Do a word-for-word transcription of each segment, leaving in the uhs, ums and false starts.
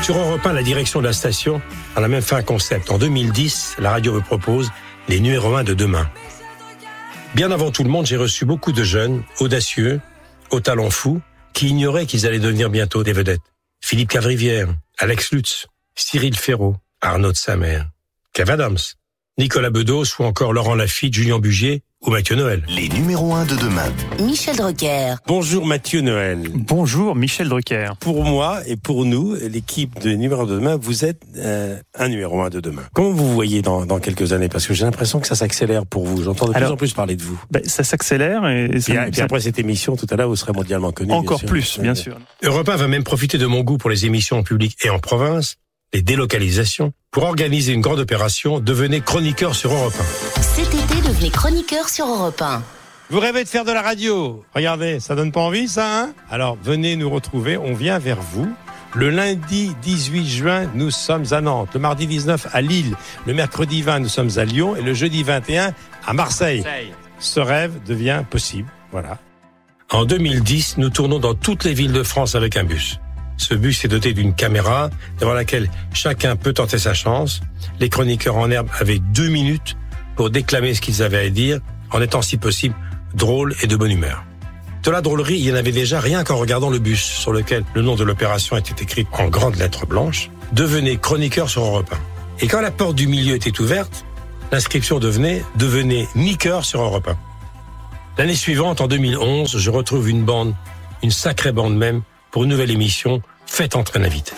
Sur Europe un, la direction de la station a la même fin concept. En deux mille dix, la radio me propose les numéros un de demain. Bien avant tout le monde, j'ai reçu beaucoup de jeunes, audacieux, aux talents fous, qui ignoraient qu'ils allaient devenir bientôt des vedettes. Philippe Cavrivière, Alex Lutz, Cyril Ferraud, Arnaud de Samer, Kev Adams, Nicolas Bedos ou encore Laurent Lafitte, Julien Bugier ou Mathieu Noël. Les numéros un de demain. Michel Drucker. Bonjour Mathieu Noël. Bonjour Michel Drucker. Pour moi et pour nous, l'équipe de numéro un de demain, vous êtes euh, un numéro un de demain. Comment vous voyez dans, dans quelques années? Parce que j'ai l'impression que ça s'accélère pour vous. J'entends de Alors, plus en plus parler de vous. Ben, ça s'accélère et, et, ça, et, et ça... après cette émission, tout à l'heure, vous serez mondialement connu. Encore bien plus, sûr. bien sûr. Europe un va même profiter de mon goût pour les émissions en public et en province, les délocalisations, pour organiser une grande opération. Devenez chroniqueur sur Europe un. Cet été, devenez chroniqueur sur Europe un. Vous rêvez de faire de la radio? Regardez, ça donne pas envie, ça, hein? Alors, venez nous retrouver, on vient vers vous. Le lundi dix-huit juin, nous sommes à Nantes. Le mardi dix-neuf, à Lille. Le mercredi vingt, nous sommes à Lyon. Et le jeudi vingt et un, à Marseille. Marseille. Ce rêve devient possible. Voilà. En deux mille dix, nous tournons dans toutes les villes de France avec un bus. Ce bus est doté d'une caméra devant laquelle chacun peut tenter sa chance. Les chroniqueurs en herbe avaient deux minutes pour déclamer ce qu'ils avaient à dire, en étant si possible drôles et de bonne humeur. De la drôlerie, il y en avait déjà rien qu'en regardant le bus sur lequel le nom de l'opération était écrit en grandes lettres blanches. Devenez chroniqueur sur Europe un. Et quand la porte du milieu était ouverte, l'inscription devenait « Devenez niqueur sur Europe un ». L'année suivante, en deux mille onze, je retrouve une bande, une sacrée bande même, pour une nouvelle émission, Faites entrer un invité.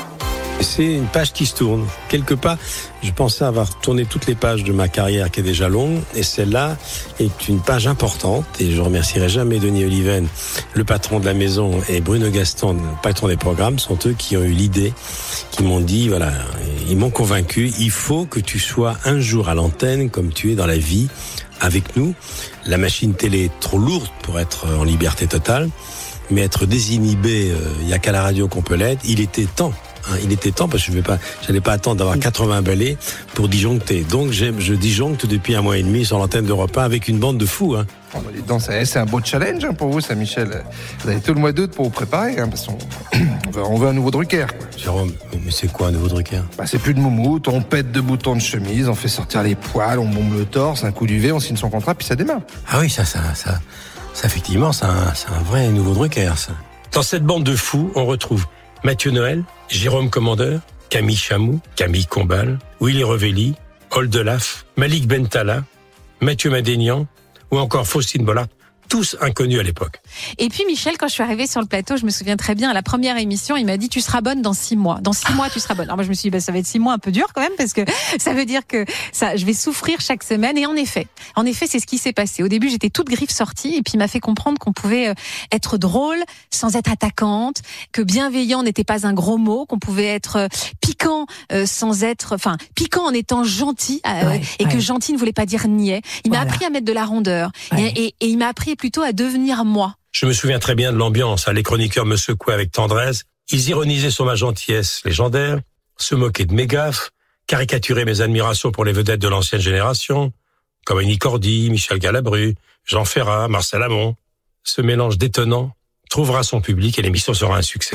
C'est une page qui se tourne. Quelque part, je pensais avoir tourné toutes les pages de ma carrière qui est déjà longue, et celle-là est une page importante, et je remercierai jamais Denis Oliven, le patron de la maison, et Bruno Gaston, le patron des programmes, sont eux qui ont eu l'idée, qui m'ont dit, voilà, ils m'ont convaincu, il faut que tu sois un jour à l'antenne comme tu es dans la vie, avec nous. La machine télé est trop lourde pour être en liberté totale, mais être désinhibé, il euh, n'y a qu'à la radio qu'on peut l'être, il était temps. Hein, il était temps parce que je vais pas, j'allais pas attendre d'avoir quatre-vingts balais pour disjoncter. Donc j'aime, je disjoncte depuis un mois et demi sur l'antenne d'Europe un avec une bande de fous. Hein. Oh, bah, dis donc, c'est un beau challenge hein, pour vous, ça, Michel. Vous avez tout le mois d'août pour vous préparer, hein, parce qu'on on veut, on veut un nouveau Drucker. Quoi. Jérôme, mais c'est quoi un nouveau Drucker? Bah, c'est plus de moumoute, on pète de boutons de chemise, on fait sortir les poils, on bombe le torse, un coup du V, on signe son contrat, puis ça démarre. Ah oui, ça, ça, ça, ça effectivement, c'est un, c'est un vrai nouveau Drucker, ça. Dans cette bande de fous, on retrouve Mathieu Noël, Jérôme Commandeur, Camille Chamou, Camille Combal, Willy Revelli, Oldelaf, Malik Bentala, Mathieu Madénian ou encore Faustine Bollard, tous inconnus à l'époque. Et puis Michel, quand je suis arrivée sur le plateau, je me souviens très bien, à la première émission, il m'a dit « tu seras bonne dans six mois ». Dans six mois, tu seras bonne. Alors moi, je me suis dit bah, « ça va être six mois un peu dur quand même, parce que ça veut dire que ça, je vais souffrir chaque semaine ». Et en effet, en effet, c'est ce qui s'est passé. Au début, j'étais toute griffe sortie, et puis il m'a fait comprendre qu'on pouvait être drôle sans être attaquante, que bienveillant n'était pas un gros mot, qu'on pouvait être piquant euh, sans être... Enfin, piquant en étant gentil, euh, ouais, et ouais. que gentil ne voulait pas dire niais. Il voilà. m'a appris à mettre de la rondeur, ouais. et, et, et il m'a appris plutôt à devenir moi. Je me souviens très bien de l'ambiance. Les chroniqueurs me secouaient avec tendresse. Ils ironisaient sur ma gentillesse légendaire, se moquaient de mes gaffes, caricaturaient mes admirations pour les vedettes de l'ancienne génération, comme Annie Cordy, Michel Galabru, Jean Ferrat, Marcel Amont. Ce mélange détonnant trouvera son public et l'émission sera un succès.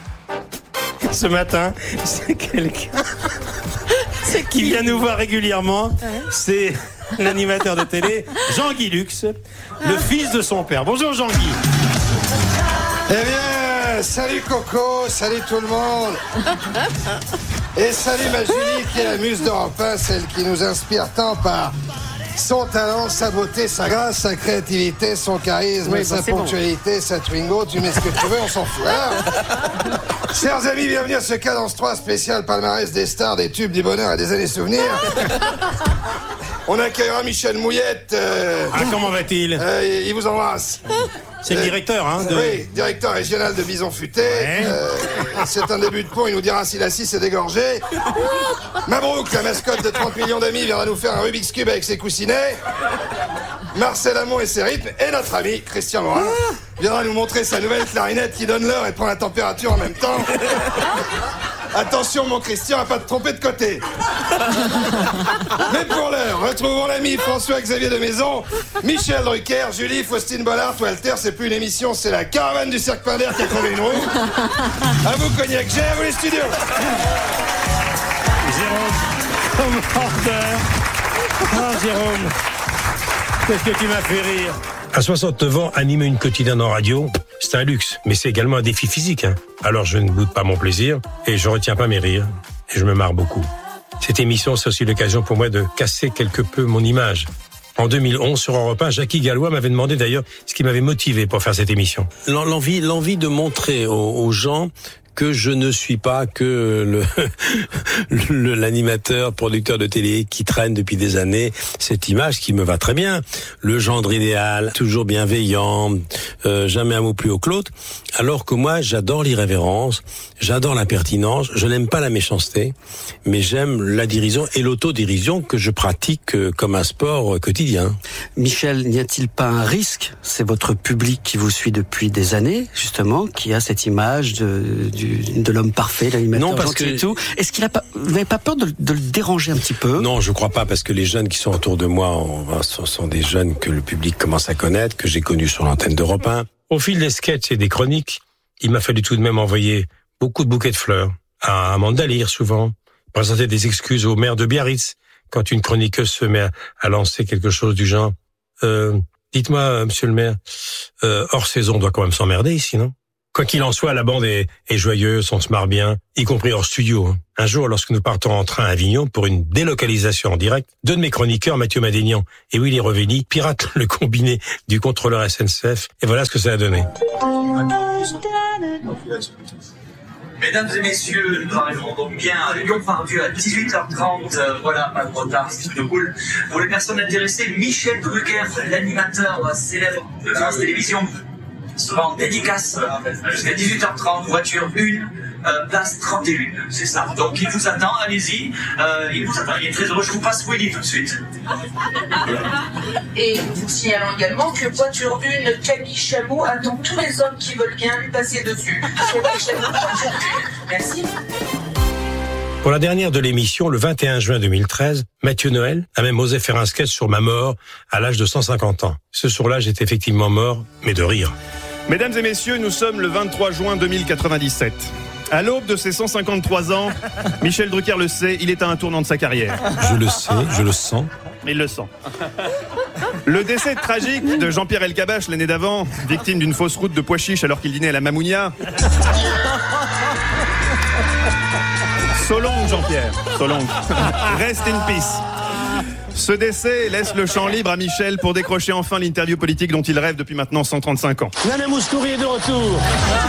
Ce matin, c'est quelqu'un c'est qui vient nous voir régulièrement. Ouais. C'est l'animateur de télé, Jean-Guy Lux, le fils de son père. Bonjour Jean-Guy. Eh bien, salut Coco, salut tout le monde. Et salut ma Julie qui est la muse d'Europe un, celle qui nous inspire tant par son talent, sa beauté, sa grâce, sa créativité, son charisme, oui, sa bon, ponctualité, bon. sa Twingo, tu mets ce que tu veux, on s'en fout. Hein. Chers amis, bienvenue à ce Cadence trois spécial palmarès des stars, des tubes, du bonheur et des années souvenirs. On accueillera Michel Mouillette. Euh, ah, comment va-t-il euh, Il vous embrasse. C'est le directeur, hein de... Oui, directeur régional de Bison Futé. Ouais. Euh, c'est un début de pont, il nous dira si la scie est dégorgée. Mabrouk, la mascotte de trente millions d'amis, viendra nous faire un Rubik's Cube avec ses coussinets. Marcel Amont et ses rythmes. Et notre ami Christian Morin viendra nous montrer sa nouvelle clarinette qui donne l'heure et prend la température en même temps. Attention, mon Christian, à pas te tromper de côté. Mais pour l'heure, retrouvons l'ami François-Xavier de Maison, Michel Drucker, Julie, Faustine Bollard, Walter. C'est plus une émission, c'est la caravane du Cirque Pinder qui a crevé une roue. À vous, Cognac, j'ai à vous les studios. Jérôme, commentaire. Oh, Jérôme, qu'est-ce que tu m'as fait rire. À soixante-neuf ans, animer une quotidienne en radio, c'est un luxe, mais c'est également un défi physique. Hein. Alors je ne boude pas mon plaisir et je retiens pas mes rires et je me marre beaucoup. Cette émission, c'est aussi l'occasion pour moi de casser quelque peu mon image. En deux mille onze, sur Europe un, Jackie Gallois m'avait demandé d'ailleurs ce qui m'avait motivé pour faire cette émission. L'envie, l'envie de montrer aux, aux gens que je ne suis pas que le, le l'animateur, producteur de télé qui traîne depuis des années cette image qui me va très bien. Le gendre idéal, toujours bienveillant, euh, jamais un mot plus haut que l'autre. Alors que moi, j'adore l'irrévérence, j'adore l'impertinence, je n'aime pas la méchanceté, mais j'aime la dérision et l'autodérision que je pratique euh, comme un sport quotidien. Michel, n'y a-t-il pas un risque? C'est votre public qui vous suit depuis des années, justement, qui a cette image de, du de l'homme parfait, l'animateur non, parce gentil que... et tout. Est-ce qu'il a pas, vous n'avez pas peur de, de le déranger un petit peu? Non, je crois pas, parce que les jeunes qui sont autour de moi on, sont, sont des jeunes que le public commence à connaître, que j'ai connus sur l'antenne d'Europe un. Au fil des sketchs et des chroniques, il m'a fallu tout de même envoyer beaucoup de bouquets de fleurs à Amanda Lear souvent, présenter des excuses au maire de Biarritz quand une chroniqueuse se met à, à lancer quelque chose du genre euh, « Dites-moi, monsieur le maire, euh, hors saison, on doit quand même s'emmerder ici, non ?» Quoi qu'il en soit, la bande est, est joyeuse, on se marre bien, y compris hors studio. Un jour, lorsque nous partons en train à Avignon pour une délocalisation en direct, deux de mes chroniqueurs, Mathieu Madénian et Willy Revelli, piratent le combiné du contrôleur S N C F. Et voilà ce que ça a donné. Mesdames et messieurs, nous arrivons donc bien à Lyon-Pardieu à dix-huit heures trente. Euh, voilà, pas de retard, c'est de cool. Pour les personnes intéressées, Michel Drucker, l'animateur célèbre de France Télévisions, sera en dédicace jusqu'à dix-huit heures trente, voiture un, euh, place trente et un, c'est ça. Donc il vous attend, allez-y, euh, il vous attend, il est très heureux, je vous passe Willy tout de suite. Et nous signalons également que voiture un, Camille Chamou attend tous les hommes qui veulent bien lui passer dessus. Merci. Pour la dernière de l'émission, le vingt et un juin deux mille treize, Mathieu Noël a même osé faire un sketch sur ma mort à l'âge de cent cinquante ans. Ce jour-là, j'étais effectivement mort, mais de rire. Mesdames et messieurs, nous sommes le vingt-trois juin deux mille quatre-vingt-dix-sept. À l'aube de ses cent cinquante-trois ans, Michel Drucker le sait, il est à un tournant de sa carrière. Je le sais, je le sens. Il le sent. Le décès tragique de Jean-Pierre Elkabbach l'année d'avant, victime d'une fausse route de pois chiches alors qu'il dînait à la Mamounia. So long, Jean-Pierre. So long. Rest in peace. Ce décès laisse le champ libre à Michel pour décrocher enfin l'interview politique dont il rêve depuis maintenant cent trente-cinq ans. Nana Mouskouri est de retour.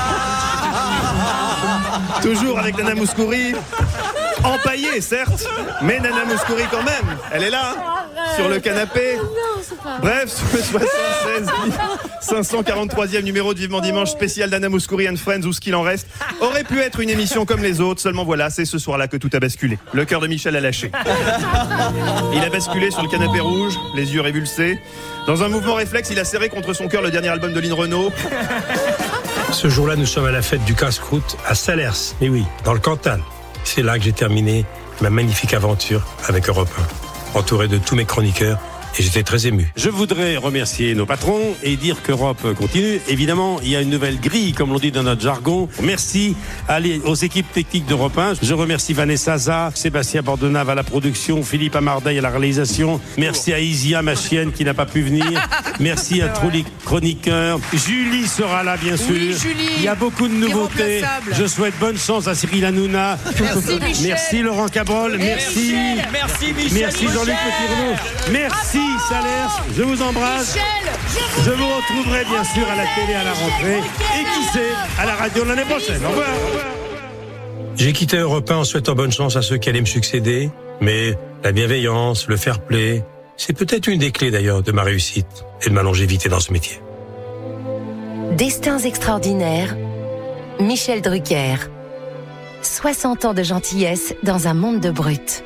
Toujours avec Nana Mouskouri, empaillée certes, mais Nana Mouskouri quand même. Elle est là, sur le canapé. Bref, sur le soixante-seize cinq cent quarante-troisième numéro de Vivement Dimanche spécial Nana Mouskouri and Friends ou ce qu'il en reste, aurait pu être une émission comme les autres, seulement voilà, c'est ce soir-là que tout a basculé. Le cœur de Michel a lâché. Il a basculé sur le canapé rouge, les yeux révulsés. Dans un mouvement réflexe, il a serré contre son cœur le dernier album de Lynn Renaud. Ce jour-là, nous sommes à la fête du casse-croûte à Salers. Mais oui, dans le Cantal. C'est là que j'ai terminé ma magnifique aventure avec Europe un, entouré de tous mes chroniqueurs. Et j'étais très ému. Je voudrais remercier nos patrons et dire qu'Europe continue. Évidemment, il y a une nouvelle grille, comme l'on dit dans notre jargon. Merci aux équipes techniques d'Europe un. Je remercie Vanessa Za, Sébastien Bordenave à la production, Philippe Amardaï à la réalisation. Merci à Isia, ma chienne, qui n'a pas pu venir. Merci à tous les chroniqueurs. Julie sera là, bien sûr. Oui, Julie. Il y a beaucoup de nouveautés. Je souhaite bonne chance à Cyril Hanouna. Merci, Michel. Merci Laurent Cabrol. Merci. Michel. Merci, Michel. Merci Jean-Luc Petit-Renaud. Merci. Salers, je vous embrasse. Michel, je, je vous retrouverai bien sûr à la télé à la rentrée et qui sait, à la radio l'année prochaine. Au revoir. J'ai quitté Europe un en souhaitant bonne chance à ceux qui allaient me succéder, mais la bienveillance, le fair play, c'est peut-être une des clés d'ailleurs de ma réussite et de ma longévité dans ce métier. Destins extraordinaires, Michel Drucker. soixante ans de gentillesse dans un monde de brutes.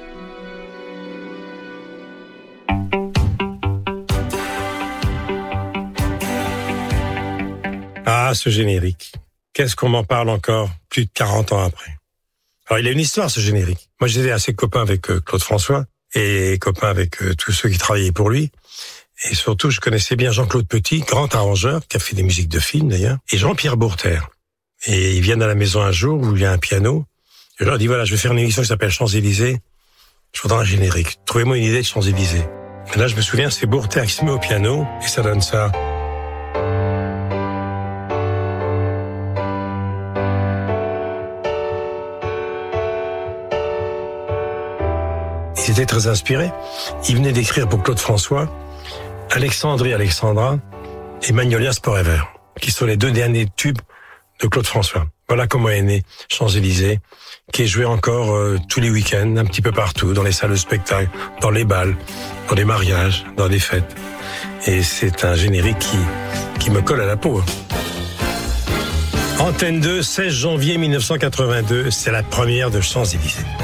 Ah, ce générique. Qu'est-ce qu'on m'en parle encore, plus de quarante ans après. Alors, il a une histoire, ce générique. Moi, j'étais assez copain avec euh, Claude François et copain avec euh, tous ceux qui travaillaient pour lui. Et surtout, je connaissais bien Jean-Claude Petit, grand arrangeur, qui a fait des musiques de films d'ailleurs, et Jean-Pierre Bourter. Et ils viennent à la maison un jour où il y a un piano. Et je leur dis, voilà, je vais faire une émission qui s'appelle Champs-Élysées. Je voudrais un générique. Trouvez-moi une idée de Champs-Élysées. Et là, je me souviens, c'est Bourter qui se met au piano, et ça donne ça. Ils étaient très inspirés. Ils venaient d'écrire pour Claude François Alexandre et Alexandra et Magnolias Forever, qui sont les deux derniers tubes de Claude François. Voilà comment est né Champs-Élysées, qui est joué encore euh, tous les week-ends, un petit peu partout, dans les salles de spectacle, dans les bals, dans les mariages, dans les fêtes. Et c'est un générique qui, qui me colle à la peau. Antenne deux, seize janvier mille neuf cent quatre-vingt-deux, c'est la première de Champs-Élysées.